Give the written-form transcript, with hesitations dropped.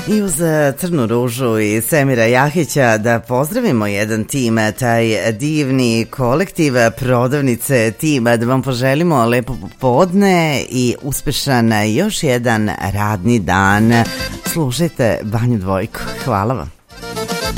I uz Crnu ružu i Semira Jahića da pozdravimo jedan tim, taj divni kolektiv prodavnice tima, da vam poželimo lepo popodne i uspešan još jedan radni dan. Slušajte Banju Dvojku. Hvala vam.